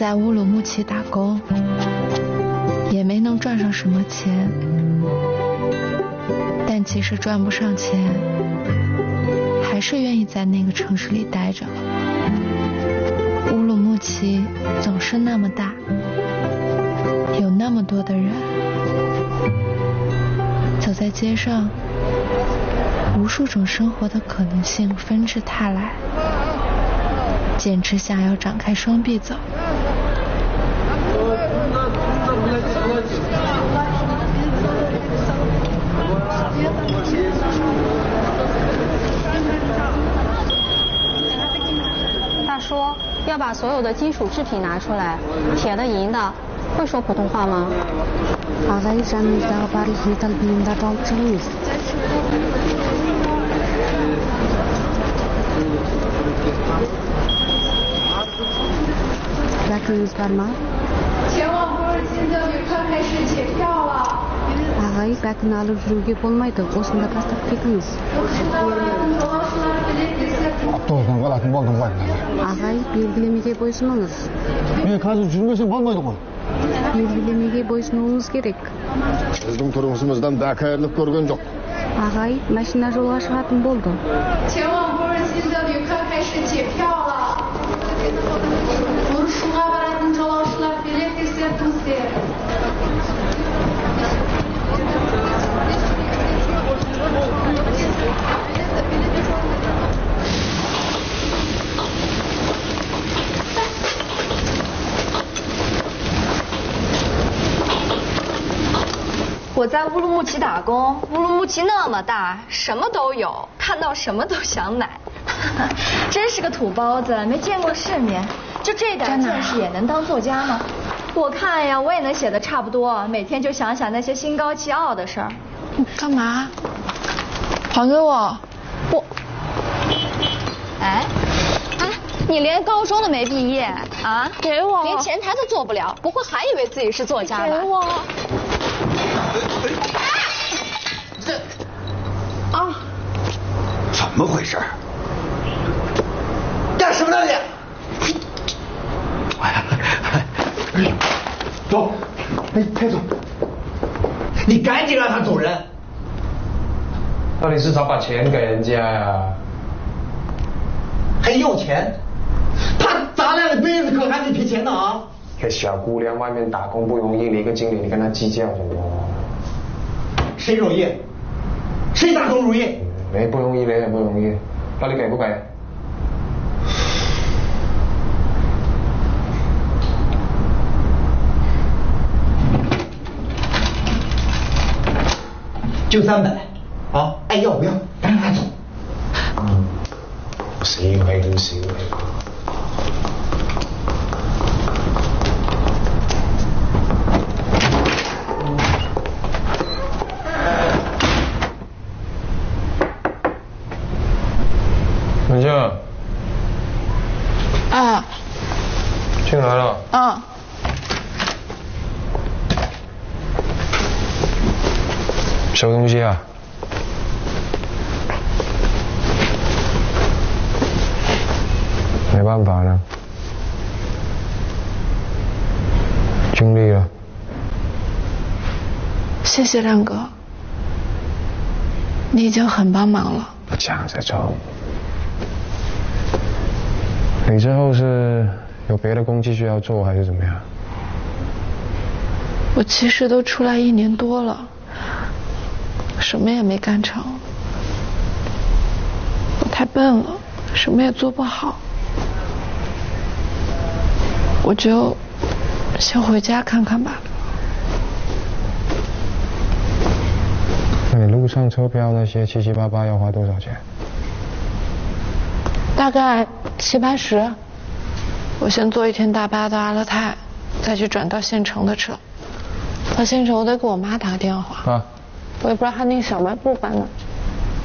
在乌鲁木齐打工，也没能赚上什么钱，但即使赚不上钱，还是愿意在那个城市里待着。乌鲁木齐总是那么大，有那么多的人，走在街上，无数种生活的可能性纷至沓来，简直想要展开双臂走。 大叔，要把所有的金属制品拿出来，铁的、银的，会说普通话吗？ 前往波尔津的旅客开始检票了。 Ағай, бәкін алып жүруге болмайды. Осында бастап кетіңіз. Автобустан қалатын болдым ғой. Ағай, белгілемеге бойсыныңыз. Мен қазір жүрмесем болмайды ғой. Белгілемеге бойсынуыңыз керек. Біздің тұрмысымыздан дәкәрлік көрген жоқ. Ағай, машина жолға шығатын болды. 前往波尔津的旅客开始检票了。Буршуға баратын жолаушылар билет тексертіңіздер. 我在乌鲁木齐打工，乌鲁木齐那么大，什么都有，看到什么都想买。真是个土包子，没见过世面，就这点见识也能当作家吗？我看呀，我也能写得差不多，每天就想想那些心高气傲的事儿。 你干嘛？还给我！ 我，哎，你连高中都没毕业啊？ 给我！ 连前台都做不了，不会还以为自己是作家吧？ 给我！ 这啊，怎么回事？干什么呢你？哎呀，走，哎，派走，你赶紧让他走人。 到底是少把钱给人家呀？ 还要钱？他砸烂了杯子可还得赔钱呢啊！ 一个小姑娘外面打工不容易，你一个经理你跟她计较什么？ 谁容易？谁打工容易？ 你不容易，你也不容易。那你给不给？ 就300啊！爱要不要？赶紧拿走。 少氣咁少氣。文静。 啊。 进来了。 啊。 收东西啊。没办法了，尽力了。 谢谢亮哥，你已经很帮忙了。 不讲这种。你之后是有别的工继续要做，还是怎么样？ 我其实都出来1年多了，什么也没干成。我太笨了，什么也做不好。我就先回家看看吧。 那你路上车票那些七七八八要花多少钱？ 大概70、80。我先坐1天大巴到阿勒泰，再去转到县城的车。到县城我得给我妈打个电话。啊。我也不知道她那个小卖部搬哪。